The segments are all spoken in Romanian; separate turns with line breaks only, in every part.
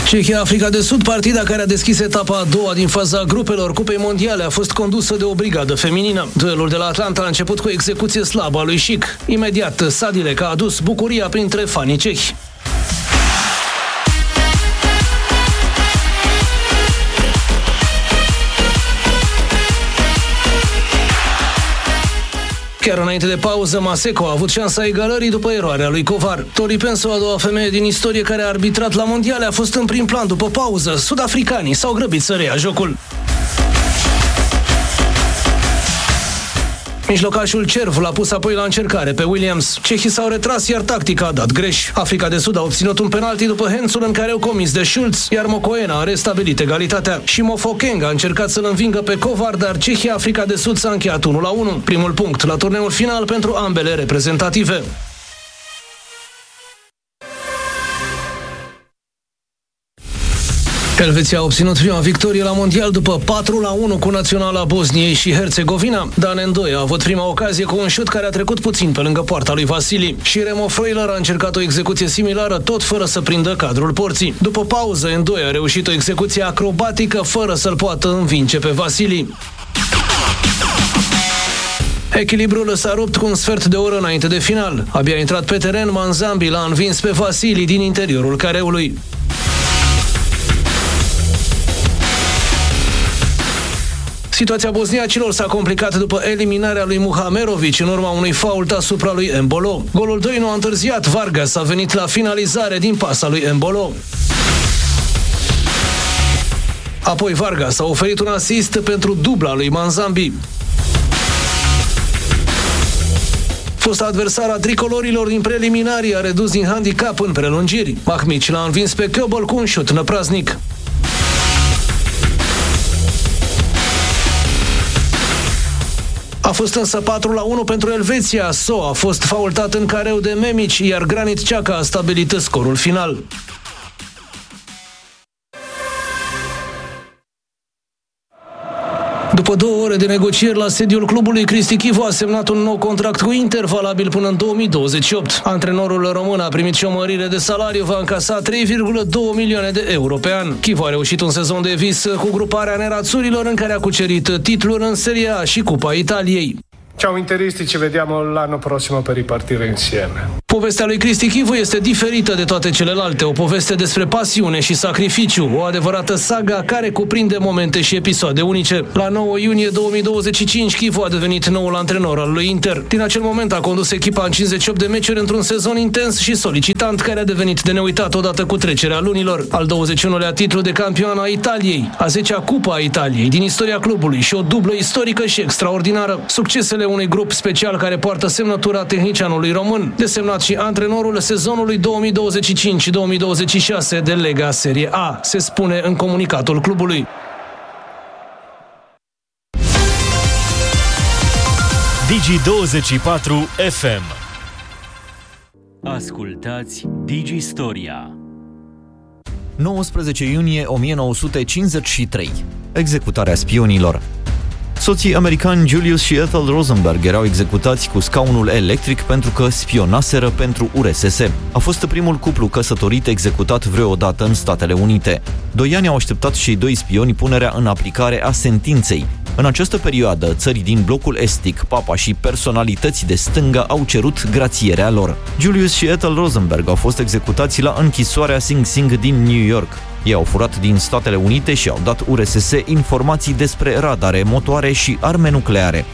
Cehia-Africa de Sud, partida care a deschis etapa a doua din faza grupelor Cupei Mondiale, a fost condusă de o brigadă feminină. Duelul de la Atlanta a început cu o execuție slabă a lui Șic. Imediat, Sadilek a adus bucuria printre fanii cehi. Chiar înainte de pauză, Maseko a avut șansa egalării după eroarea lui Kovar. Tori Penso, a doua femeie din istorie care a arbitrat la mondiale, a fost în prim plan după pauză. Sud-africanii s-au grăbit să reia jocul. Mijlocașul Cerv l-a pus apoi la încercare pe Williams. Cehii s-au retras, iar tactica a dat greș. Africa de Sud a obținut un penalti după hands-ul în care au comis de Schulz, iar Mokoena a restabilit egalitatea. Și Mofokeng a încercat să-l învingă pe Kovar, dar Cehia-Africa de Sud s-a încheiat 1-1. Primul punct la turneul final pentru ambele reprezentative. Elveția a obținut prima victorie la mondial după 4-1 cu naționala Bosniei și Herțegovina. Dan Endoi a avut prima ocazie cu un șut care a trecut puțin pe lângă poarta lui Vasili. Și Remo Freuler a încercat o execuție similară, tot fără să prindă cadrul porții. După pauză, Endoi a reușit o execuție acrobatică fără să-l poată învinge pe Vasili. Echilibrul s-a rupt cu un sfert de oră înainte de final. Abia intrat pe teren, Manzambi l-a învins pe Vasili din interiorul careului. Situația bosniacilor s-a complicat după eliminarea lui Muhamerovic în urma unui fault asupra lui Embolo. Golul 2 nu a întârziat, Vargas a venit la finalizare din pasa lui Embolo. Apoi Vargas a oferit un asist pentru dubla lui Manzambi. Fosta adversara tricolorilor din preliminarii a redus din handicap în prelungiri. Mahmic l-a învins pe Köbel cu un șut năpraznic. A fost însă 4-1 pentru Elveția. So a fost faultat în careu de Memic, iar Granit Xhaka a stabilit scorul final. După 2 ore de negocieri la sediul clubului, Cristi Chivu a semnat un nou contract cu Inter, valabil până în 2028. Antrenorul român a primit și o mărire de salariu, va încasa 3,2 milioane de euro pe an. Chivu a reușit un sezon de vis cu gruparea nerazzurilor, în care a cucerit titlul în Serie A și Cupa Italiei.
Ciao interisti, ci vediamo l'anno prossimo per ripartire insieme.
Povestea lui Cristi Chivu este diferită de toate celelalte, o poveste despre pasiune și sacrificiu, o adevărată saga care cuprinde momente și episoade unice. La 9 iunie 2025, Chivu a devenit noul antrenor al lui Inter. Din acel moment a condus echipa în 58 de meciuri într-un sezon intens și solicitant, care a devenit de neuitat odată cu trecerea lunilor. Al 21-lea titlu de campion a Italiei, a 10-a Cupa a Italiei din istoria clubului și o dublă istorică și extraordinară. Succesele unui grup special care poartă semnătura tehnicianului român, desemnat și antrenorul sezonului 2025-2026 de Lega Serie A, se spune în comunicatul clubului.
Digi24 FM. Ascultați Digi-Storia.
19 iunie 1953. Executarea spionilor. Soții americani Julius și Ethel Rosenberg erau executați cu scaunul electric pentru că spionaseră pentru URSS. A fost primul cuplu căsătorit executat vreodată în Statele Unite. 2 ani au așteptat cei 2 spioni punerea în aplicare a sentinței. În această perioadă, țări din blocul estic, papa și personalități de stânga au cerut grațierea lor. Julius și Ethel Rosenberg au fost executați la închisoarea Sing Sing din New York. Ei au furat din Statele Unite și au dat URSS informații despre radare, motoare și arme nucleare.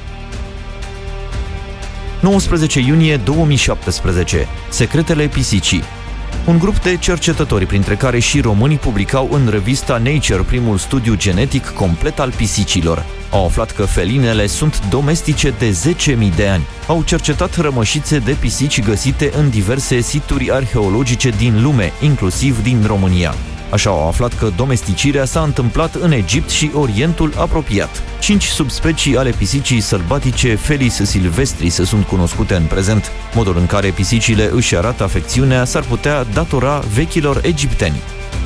19 iunie 2017. Secretele pisicii. Un grup de cercetători, printre care și români, publicau în revista Nature primul studiu genetic complet al pisicilor. Au aflat că felinele sunt domestice de 10.000 de ani. Au cercetat rămășițe de pisici găsite în diverse situri arheologice din lume, inclusiv din România. Așa au aflat că domesticirea s-a întâmplat în Egipt și Orientul apropiat. 5 subspecii ale pisicii sălbatice Felis silvestris sunt cunoscute în prezent. Modul în care pisicile își arată afecțiunea s-ar putea datora vechilor egipteni.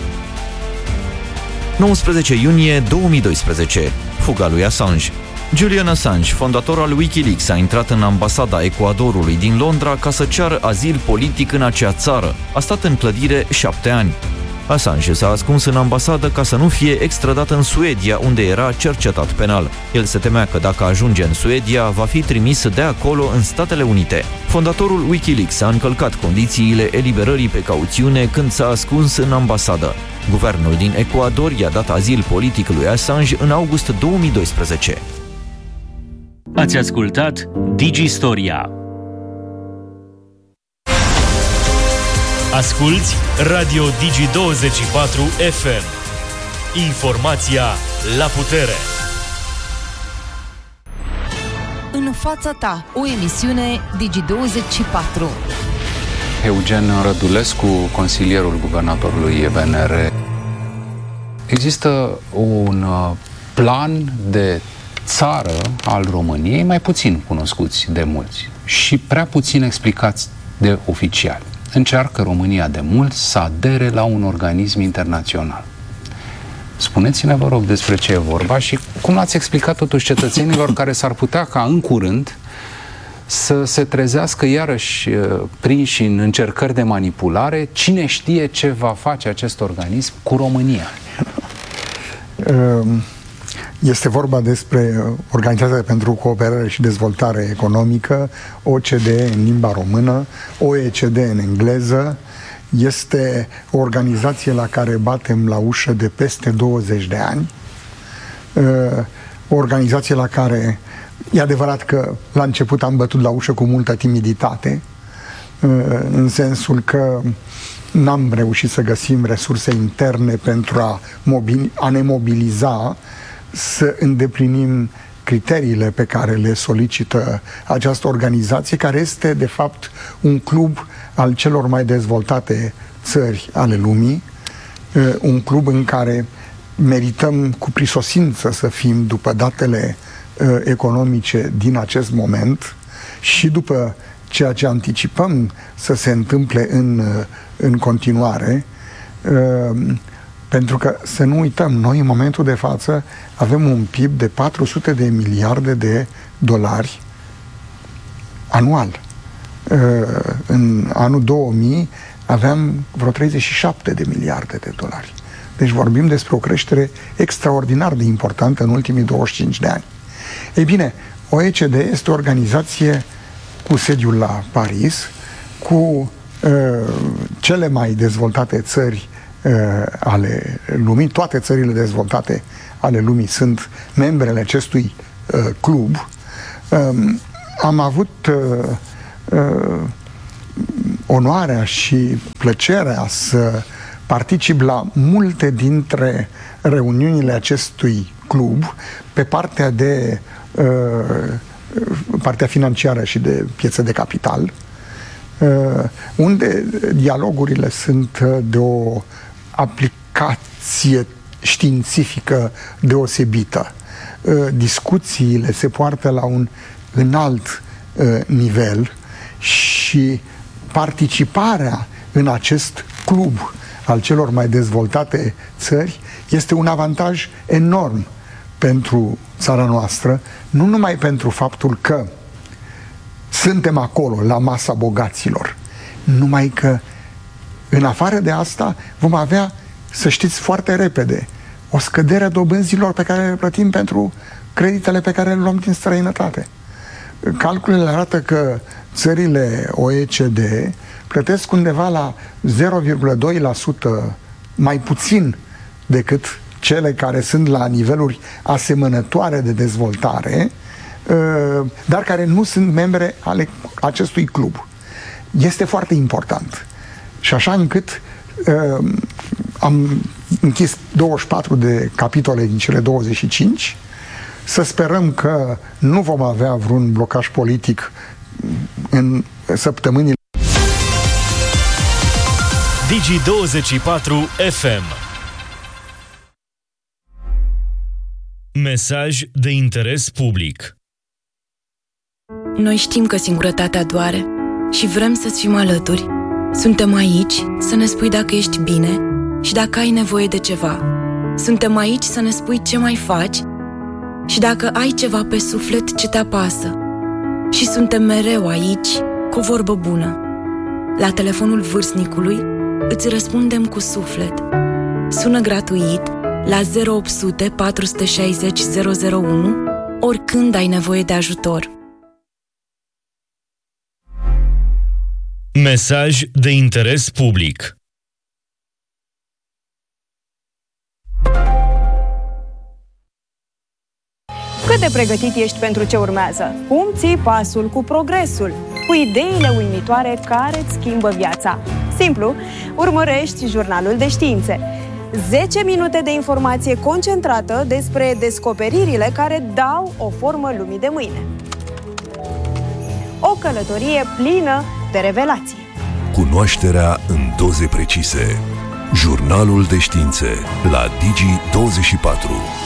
19 iunie 2012. Fuga lui Assange. Julian Assange, fondator al Wikileaks, a intrat în ambasada Ecuadorului din Londra ca să ceară azil politic în acea țară. A stat în clădire 7 ani. Assange s-a ascuns în ambasadă ca să nu fie extradat în Suedia, unde era cercetat penal. El se temea că dacă ajunge în Suedia, va fi trimis de acolo în Statele Unite. Fondatorul Wikileaks a încălcat condițiile eliberării pe cauțiune când s-a ascuns în ambasadă. Guvernul din Ecuador i-a dat azil politic lui Assange în august 2012.
Ați ascultat Digistoria. Asculți Radio Digi24 FM. Informația la putere.
În fața ta, o emisiune Digi24.
Eugen Rădulescu, consilierul guvernatorului VNR. Există un plan de țară al României mai puțin cunoscuți de mulți și prea puțin explicați de oficiali. Încearcă România de mult să adere la un organism internațional. Spuneți-ne, vă rog, despre ce e vorba și cum ați explicat totuși cetățenilor care s-ar putea ca în curând să se trezească iarăși prinși în încercări de manipulare. Cine știe ce va face acest organism cu România?
Este vorba despre Organizația pentru Cooperare și Dezvoltare Economică, OCDE în limba română, OECD în engleză. Este o organizație la care batem la ușă de peste 20 de ani. O organizație la care, e adevărat că la început am bătut la ușă cu multă timiditate, în sensul că n-am reușit să găsim resurse interne pentru a ne mobiliza să îndeplinim criteriile pe care le solicită această organizație, care este, de fapt, un club al celor mai dezvoltate țări ale lumii, un club în care merităm cu prisosință să fim, după datele economice din acest moment și după ceea ce anticipăm să se întâmple în continuare, pentru că, să nu uităm, noi în momentul de față avem un PIB de 400 de miliarde de dolari anual. În anul 2000 aveam vreo 37 de miliarde de dolari. Deci vorbim despre o creștere extraordinar de importantă în ultimii 25 de ani. Ei bine, OECD este o organizație cu sediul la Paris, cu cele mai dezvoltate țări ale lumii. Toate țările dezvoltate ale lumii sunt membrele acestui club. Am avut onoarea și plăcerea să particip la multe dintre reuniunile acestui club pe partea de partea financiară și de piețe de capital, unde dialogurile sunt de o aplicație științifică deosebită. Discuțiile se poartă la un înalt nivel și participarea în acest club al celor mai dezvoltate țări este un avantaj enorm pentru țara noastră, nu numai pentru faptul că suntem acolo la masa bogaților, numai că în afară de asta vom avea, să știți foarte repede, o scădere a dobânzilor pe care le plătim pentru creditele pe care le luăm din străinătate. Calculele arată că țările OECD plătesc undeva la 0,2% mai puțin decât cele care sunt la niveluri asemănătoare de dezvoltare, dar care nu sunt membre ale acestui club. Este foarte important. Și așa încât am închis 24 de capitole din cele 25. Să sperăm că nu vom avea vreun blocaj politic în săptămânile.
Digi24 FM. Mesaj de interes public.
Noi știm că singurătatea doare și vrem să-ți fim alături. Suntem aici să ne spui dacă ești bine și dacă ai nevoie de ceva. Suntem aici să ne spui ce mai faci și dacă ai ceva pe suflet ce te apasă. Și suntem mereu aici cu o vorbă bună. La telefonul vârstnicului îți răspundem cu suflet. Sună gratuit la 0800 460 001 oricând ai nevoie de ajutor.
Mesaj de interes public.
Cât de pregătit ești pentru ce urmează? Cum ții pasul cu progresul? Cu ideile uimitoare care îți schimbă viața? Simplu, urmărești Jurnalul de Științe. 10 minute de informație concentrată despre descoperirile care dau o formă lumii de mâine. O călătorie plină de revelații.
Cunoașterea în doze precise. Jurnalul de Științe la Digi24.